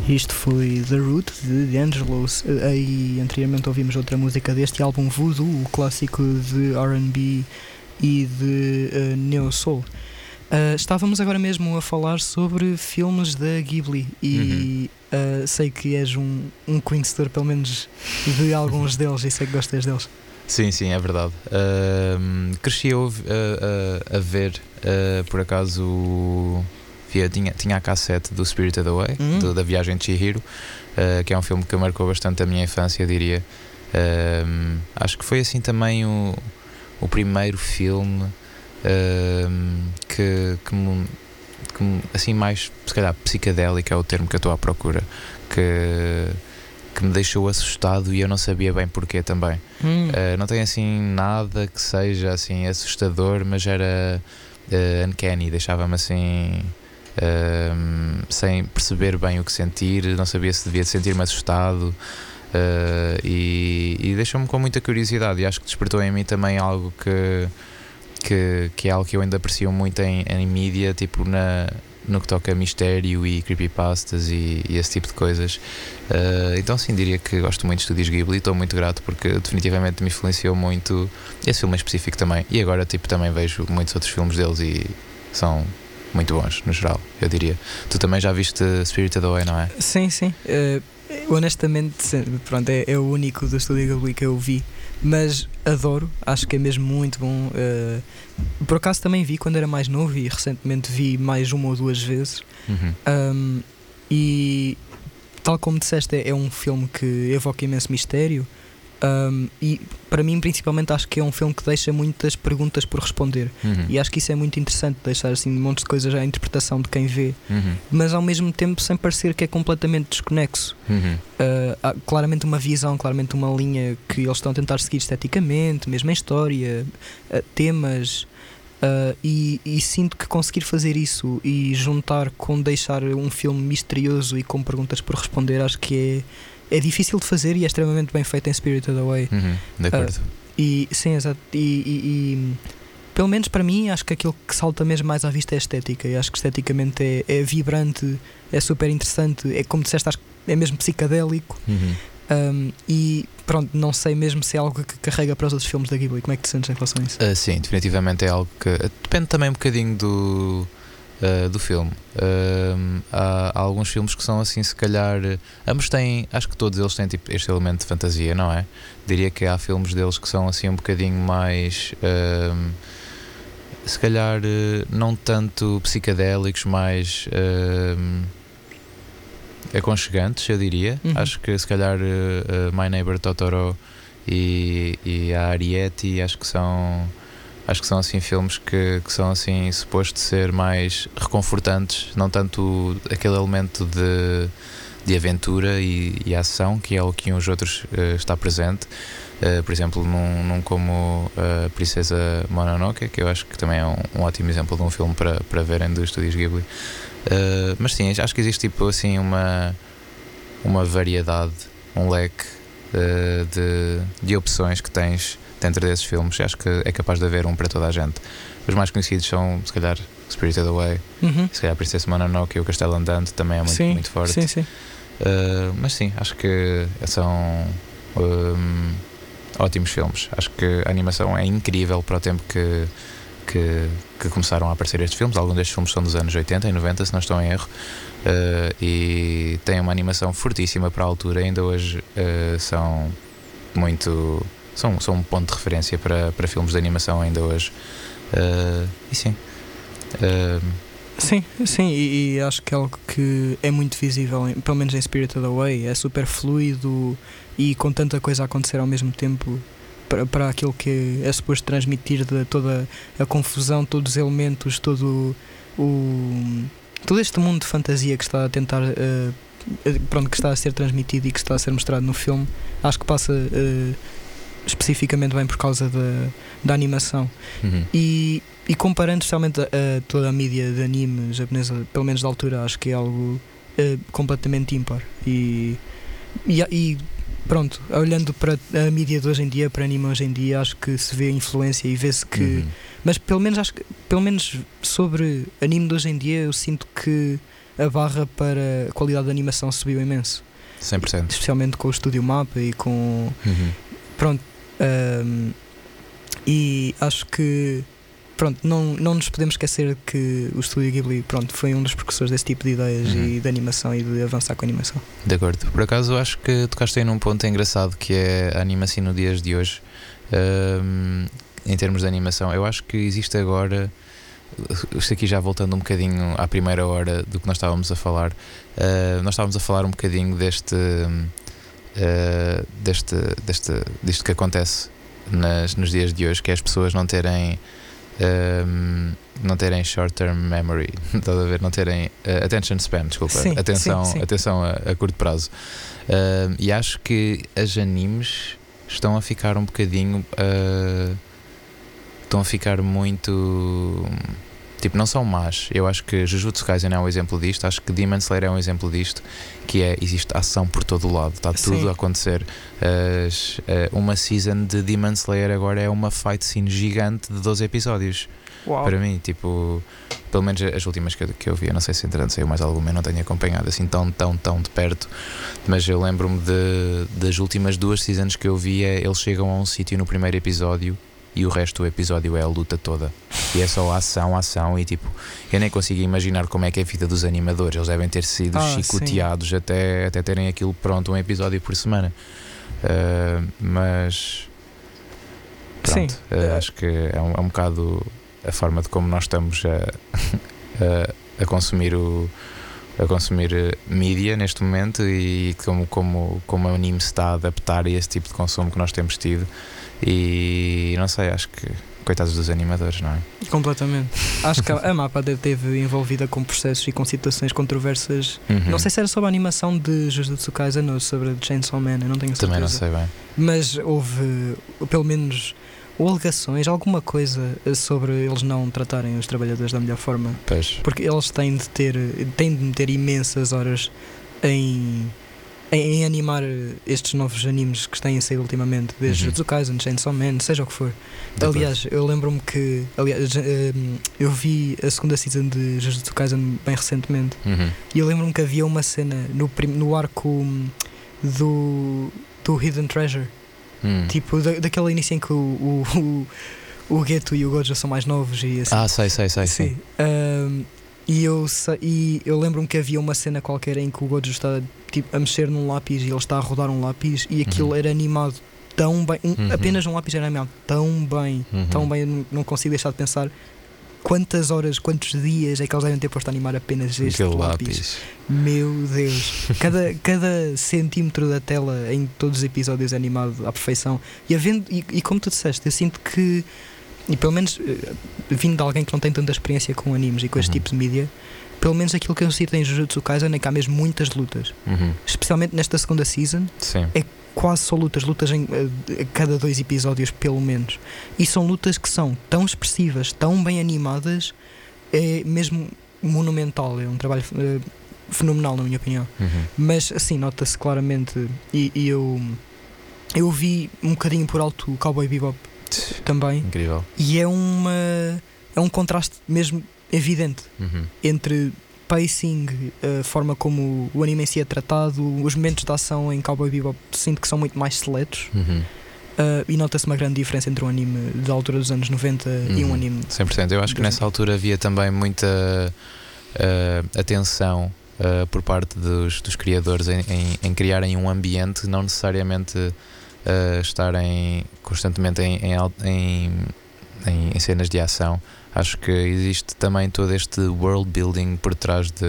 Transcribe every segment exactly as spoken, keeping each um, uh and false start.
Isto foi The Root de D'Angelo. Aí anteriormente ouvimos outra música deste álbum, Voodoo, o clássico de R and B e de uh, Neo Soul. Uh, estávamos agora mesmo a falar sobre filmes da Ghibli e uhum. uh, sei que és um, um conhecedor pelo menos de alguns deles e sei que gostas deles. Sim, sim, é verdade. Uh, cresci a, a, a ver, uh, por acaso, via, tinha, tinha a cassete do Spirited Away, uhum. do, da Viagem de Chihiro, uh, que é um filme que marcou bastante a minha infância, diria. Uh, acho que foi assim também o, o primeiro filme uh, que, que, me, que me, assim mais, se calhar, psicadélico é o termo que eu estou à procura, que... que me deixou assustado e eu não sabia bem porquê também. Hum. Uh, não tem assim nada que seja assim assustador, mas era uh, uncanny, deixava-me assim uh, sem perceber bem o que sentir, não sabia se devia sentir-me assustado uh, e, e deixou-me com muita curiosidade e acho que despertou em mim também algo que, que, que é algo que eu ainda aprecio muito em, em mídia, tipo na... no que toca a mistério e creepypastas e, e esse tipo de coisas. Uh, então sim, diria que gosto muito de Estúdios Ghibli e estou muito grato porque definitivamente me influenciou muito esse filme em específico também. E agora tipo, também vejo muitos outros filmes deles e são muito bons, no geral, eu diria. Tu também já viste Spirited Away, não é? Sim, sim. Uh, honestamente, pronto, é, é o único do Estúdio Ghibli que eu vi. Mas adoro, acho que é mesmo muito bom. Uh, por acaso também vi quando era mais novo e recentemente vi mais uma ou duas vezes. Uhum. Um, e tal como disseste, é, é um filme que evoca imenso mistério. Um, e para mim, principalmente, acho que é um filme que deixa muitas perguntas por responder. Uhum. E acho que isso é muito interessante, deixar assim um monte de coisas à interpretação de quem vê, uhum. mas ao mesmo tempo sem parecer que é completamente desconexo. Uhum. Uh, há claramente uma visão, claramente uma linha que eles estão a tentar seguir esteticamente, mesmo em história, uh, temas. Uh, e, e sinto que conseguir fazer isso e juntar com deixar um filme misterioso e com perguntas por responder, acho que é é difícil de fazer e é extremamente bem feito em Spirited Away. Uhum, de acordo. Uh, e, sim, exato. E, e, e pelo menos para mim, acho que aquilo que salta mesmo mais à vista é a estética. E acho que esteticamente é, é vibrante, é super interessante. É como disseste, acho que é mesmo psicadélico. Uhum. Um, e pronto, não sei mesmo se é algo que carrega para os outros filmes da Ghibli. Como é que te sentes em relação a isso? Uh, sim, definitivamente é algo que depende também um bocadinho do. Uh, do filme. Uh, há, há alguns filmes que são assim, se calhar. Ambos têm, acho que todos eles têm tipo, este elemento de fantasia, não é? Diria que há filmes deles que são assim um bocadinho mais. Uh, se calhar uh, não tanto psicadélicos, mais uh, aconchegantes, eu diria. Uhum. Acho que se calhar uh, uh, My Neighbor Totoro e, e a Ariete, acho que são. Acho que são assim filmes que, que são assim supostos ser mais reconfortantes, não tanto aquele elemento de, de aventura e, e ação que é o que uns outros uh, está presente. Uh, por exemplo, num, num como a uh, Princesa Mononoke, que eu acho que também é um, um ótimo exemplo de um filme para, para verem dos Estúdios Ghibli. Uh, mas sim, acho que existe tipo assim uma, uma variedade, um leque uh, de, de opções que tens dentro desses filmes. Acho que é capaz de haver um para toda a gente. Os mais conhecidos são, se calhar, Spirited Away, uhum. se calhar a Princesa Mononoke e o Castelo Andante também é muito, sim, muito forte. Sim, sim. Uh, mas sim, acho que são um, ótimos filmes. Acho que a animação é incrível para o tempo que, que, que começaram a aparecer estes filmes. Alguns destes filmes são dos anos oitenta e noventa, se não estou em erro. Uh, e têm uma animação fortíssima para a altura. Ainda hoje uh, são muito... São, são um ponto de referência para, para filmes de animação ainda hoje. Uh, e sim. Uh, sim, sim, e, e acho que é algo que é muito visível, em, pelo menos em Spirited Away. É super fluido e com tanta coisa a acontecer ao mesmo tempo para, para aquilo que é suposto transmitir de toda a confusão, todos os elementos, todo o todo este mundo de fantasia que está a tentar uh, pronto, que está a ser transmitido e que está a ser mostrado no filme. Acho que passa uh, especificamente bem por causa da, da animação. uhum. e, e comparando especialmente a, a toda a mídia de anime japonesa, pelo menos da altura, acho que é algo uh, completamente ímpar e, e, e pronto, olhando para a mídia de hoje em dia, para anime hoje em dia, acho que se vê a influência e vê-se que uhum. mas pelo menos acho que, pelo menos sobre anime de hoje em dia, eu sinto que a barra para a qualidade da animação subiu imenso. cem por cento. Especialmente com o Estúdio Mapa e com... Uhum. Pronto. Um, e acho que... Pronto, não, não nos podemos esquecer que o Estúdio Ghibli, pronto, foi um dos precursores desse tipo de ideias uhum. e de animação e de avançar com a animação. De acordo. Por acaso eu acho que tocaste aí num ponto engraçado, que é a animação nos dias de hoje. Um, em termos de animação, eu acho que existe agora, isto aqui já voltando um bocadinho à primeira hora do que nós estávamos a falar, uh, nós estávamos a falar um bocadinho deste, uh, deste, deste disto que acontece nas, nos dias de hoje, que é as pessoas não terem Um, não terem short-term memory, estás a ver? Não terem uh, attention span, desculpa, sim, atenção, sim, sim. atenção a, a curto prazo. Uh, e acho que as animes estão a ficar um bocadinho, uh, estão a ficar muito, tipo, não são más. Eu acho que Jujutsu Kaisen é um exemplo disto, acho que Demon Slayer é um exemplo disto, que é, existe ação por todo o lado, está tudo sim. a acontecer. As, uh, uma season de Demon Slayer agora é uma fight scene gigante de doze episódios. Uau. Para mim, tipo, pelo menos as últimas que eu, que eu vi, eu não sei se entretanto saiu mais alguma, eu não tenho acompanhado assim tão, tão, tão de perto, mas eu lembro-me de, das últimas duas seasons que eu vi, é, eles chegam a um sítio no primeiro episódio e o resto do episódio é a luta toda. E é só ação, ação e tipo, eu nem consigo imaginar como é que é a vida dos animadores. Eles devem ter sido ah, chicoteados até, até terem aquilo pronto, um episódio por semana. Uh, mas pronto, sim. Uh, acho que é um, é um bocado a forma de como nós estamos a, a, a consumir o a consumir mídia neste momento e como, como, como o anime se está a adaptar a esse tipo de consumo que nós temos tido. E não sei, acho que coitados dos animadores, não é? Completamente. Acho que a Mapa esteve envolvida com processos e com situações controversas. Uhum. Não sei se era sobre a animação de Jujutsu Kaisen ou sobre Chainsaw Man, eu não tenho certeza. Também não sei bem. Mas houve, pelo menos, ou alegações, alguma coisa sobre eles não tratarem os trabalhadores da melhor forma. Pois. Porque eles têm de ter, têm de meter imensas horas em... em animar estes novos animes que têm saído ultimamente, desde uhum. Jujutsu Kaisen, Chainsaw Man, seja o que for. Depois. Aliás, eu lembro-me que aliás, eu vi a segunda season de Jujutsu Kaisen bem recentemente uhum. e eu lembro-me que havia uma cena no, no arco do, do Hidden Treasure, uhum. tipo da, daquele início em que o, o, o, o Geto e o Gojo são mais novos e assim. Ah, sei, sei, sei, sim. sim. Um, E eu, e eu lembro-me que havia uma cena qualquer em que o Gojo está tipo, a mexer num lápis e ele está a rodar um lápis e aquilo uhum. era animado tão bem, um, uhum. apenas um lápis era animado tão bem, uhum. tão bem, eu não, não consigo deixar de pensar quantas horas, quantos dias é que eles devem ter posto a animar apenas este lápis. lápis. Meu Deus, cada, cada centímetro da tela em todos os episódios é animado à perfeição e, havendo, e, e como tu disseste, eu sinto que e pelo menos vindo de alguém que não tem tanta experiência com animes e com este uhum. tipo de mídia, pelo menos aquilo que eu sinto em Jujutsu Kaisen é que há mesmo muitas lutas, uhum. especialmente nesta segunda season. Sim. É quase só lutas, lutas em a cada dois episódios pelo menos, e são lutas que são tão expressivas, tão bem animadas, é mesmo monumental, é um trabalho uh, fenomenal na minha opinião. Uhum. Mas assim, nota-se claramente e, e eu, eu vi um bocadinho por alto o Cowboy Bebop também. Incrível. E é uma é um contraste mesmo evidente uhum. entre pacing, a forma como o anime em si é tratado, os momentos de ação em Cowboy Bebop sinto que são muito mais seletos uhum. uh, e nota-se uma grande diferença entre um anime da altura dos anos noventa uhum. e um anime cem por cento. Eu acho que nessa altura havia também muita uh, atenção uh, por parte dos, dos criadores em, em, em criarem um ambiente, não necessariamente Uh, estarem constantemente em, em, em, em cenas de ação. Acho que existe também todo este world building por trás de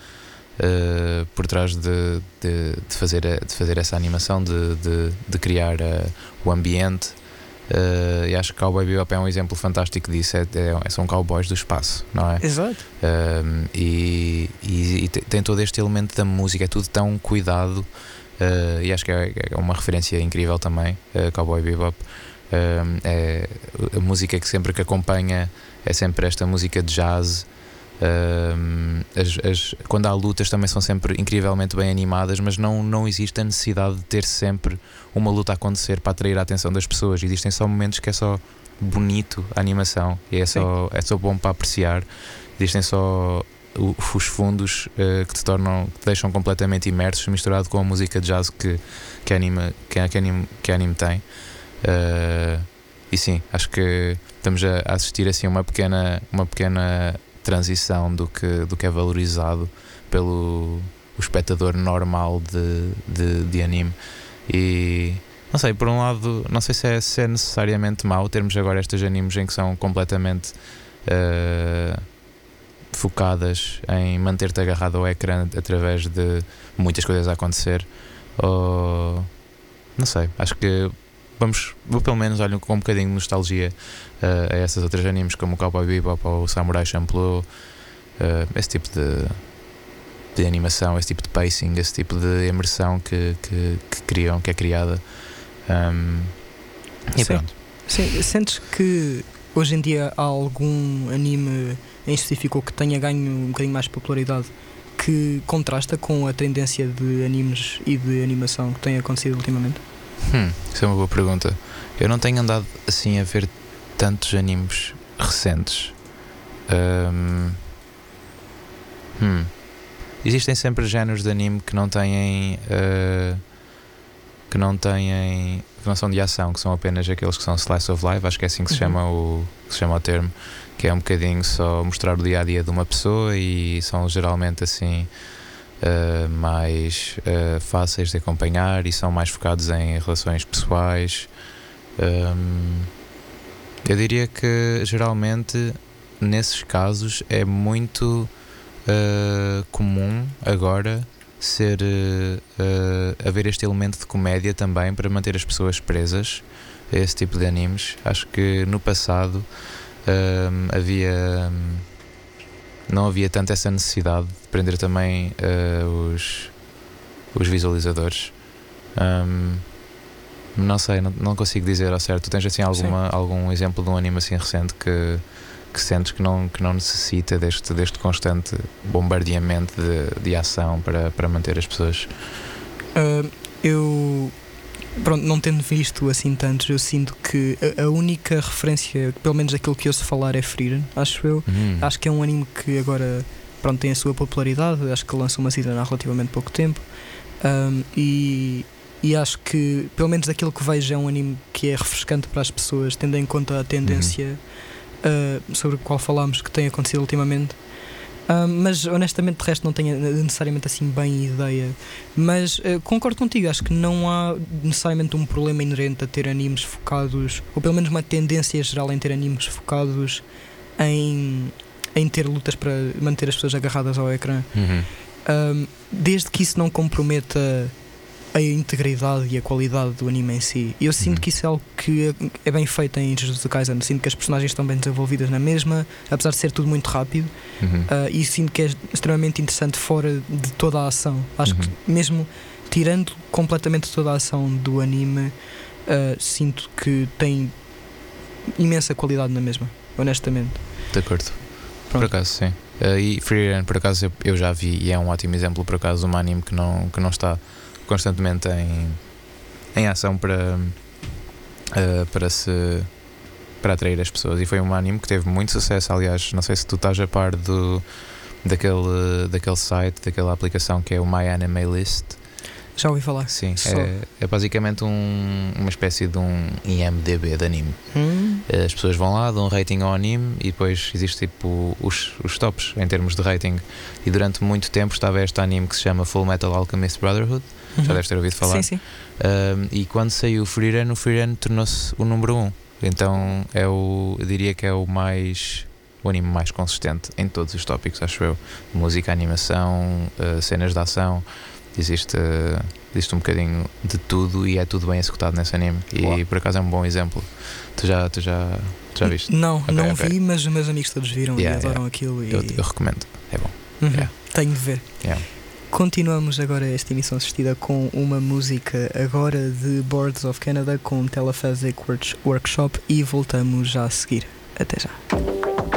uh, por trás de, de, de, fazer, de fazer essa animação, de, de, de criar uh, o ambiente. Uh, e acho que Cowboy Bebop é um exemplo fantástico disso. É, é, são cowboys do espaço, não é? Exato. Uh, e, e, e tem todo este elemento da música, é tudo tão cuidado. Uh, e acho que é, é uma referência incrível também, uh, Cowboy Bebop. Uh, é, a música que sempre que acompanha é sempre esta música de jazz. Uh, as, as, quando há lutas também são sempre incrivelmente bem animadas, mas não, não existe a necessidade de ter sempre uma luta a acontecer para atrair a atenção das pessoas. Existem só momentos que é só bonito a animação e é só, é só bom para apreciar. Existem só o, os fundos uh, que te tornam, que te deixam completamente imersos, misturado com a música de jazz que, que, anima, que, que, anime, que anime tem. Uh, e sim, acho que estamos a assistir assim uma pequena, uma pequena transição do que, do que é valorizado pelo o espectador normal de, de, de anime. E não sei, por um lado, não sei se é, se é necessariamente mau termos agora estes animes em que são completamente uh, focadas em manter-te agarrado ao ecrã através de muitas coisas a acontecer. Ou não sei, acho que vamos, vou pelo menos olho com um bocadinho de nostalgia uh, a essas outras animes como o Cowboy Bebop ou o Samurai Champloo, uh, esse tipo de, de animação, esse tipo de pacing, esse tipo de imersão que, que, que criam, que é criada. Um, e Sim. pronto. Sim, sentes que hoje em dia há algum anime em específico que tenha ganho um bocadinho mais de popularidade que contrasta com a tendência de animes e de animação que tem acontecido ultimamente? Hum, isso é uma boa pergunta. Eu não tenho andado assim a ver tantos animes recentes. Um, hum. Existem sempre géneros de anime que não têm uh, que não têm que não são de ação, que são apenas aqueles que são slice of life, acho que é assim que se, uhum. chama o, que se chama o termo, que é um bocadinho só mostrar o dia a dia de uma pessoa e são geralmente assim uh, mais uh, fáceis de acompanhar e são mais focados em relações pessoais. Um, eu diria que geralmente nesses casos é muito uh, comum agora ser uh, uh, haver este elemento de comédia também para manter as pessoas presas a esse tipo de animes. Acho que no passado um, havia um, não havia tanto essa necessidade de prender também uh, os, os visualizadores. Um, não sei, não, não consigo dizer ao certo. Tu tens assim alguma, algum exemplo de um anime assim recente que que sentes que não, que não necessita deste, deste constante bombardeamento de, de ação para, para manter as pessoas? Uh, eu, pronto, não tendo visto assim tantos, eu sinto que a, a única referência, pelo menos aquilo que eu sei falar, é Frieren, acho eu. Hum. Acho que é um anime que agora, pronto, tem a sua popularidade, acho que lançou uma season há relativamente pouco tempo. Um, e, e acho que, pelo menos aquilo que vejo, é um anime que é refrescante para as pessoas, tendo em conta a tendência... Hum. Uh, sobre o qual falámos que tem acontecido ultimamente, uh, mas honestamente de resto não tenho necessariamente assim bem ideia, mas uh, concordo contigo, acho que não há necessariamente um problema inerente a ter animes focados, ou pelo menos uma tendência geral em ter animes focados em, em ter lutas para manter as pessoas agarradas ao ecrã. Uhum. Uh, desde que isso não comprometa a integridade e a qualidade do anime em si. Eu sinto uhum. que isso é algo que é bem feito em Jujutsu Kaisen. Sinto que as personagens estão bem desenvolvidas na mesma, apesar de ser tudo muito rápido. Uhum. uh, e sinto que é extremamente interessante fora de toda a ação. Acho uhum. que mesmo tirando completamente toda a ação do anime, uh, sinto que tem imensa qualidade na mesma, honestamente. De acordo. Pronto. Por acaso sim. uh, E Frieren, por acaso eu, eu já vi, e é um ótimo exemplo, por acaso, de um anime que não, que não está constantemente em, em ação para, uh, para se para atrair as pessoas, e foi um anime que teve muito sucesso. Aliás, não sei se tu estás a par do, daquele, daquele site, daquela aplicação que é o My Anime List. Já ouvi falar. Sim, é, é basicamente um, uma espécie de um I M D B de anime. Hum. As pessoas vão lá, dão um rating ao anime e depois existe tipo os, os tops em termos de rating. E durante muito tempo estava este anime que se chama Full Metal Alchemist Brotherhood. Uhum. Já deves ter ouvido falar. Sim, sim. Um, e quando saiu o Frieren, o Frieren tornou-se o número um. Então é o, eu diria que é o mais o anime mais consistente em todos os tópicos, acho eu. Música, animação, uh, cenas de ação. Existe, uh, existe um bocadinho de tudo e é tudo bem executado nesse anime. E Uau. Por acaso é um bom exemplo. Tu já, tu já, tu já viste? Não, okay, não okay. vi, mas os meus amigos todos viram yeah, e adoram yeah. aquilo. E... Eu, eu recomendo, é bom. Uhum. Yeah. Tenho de ver. Yeah. Continuamos agora esta emissão assistida com uma música agora de Boards of Canada com Telephasic Workshop e voltamos já a seguir. Até já.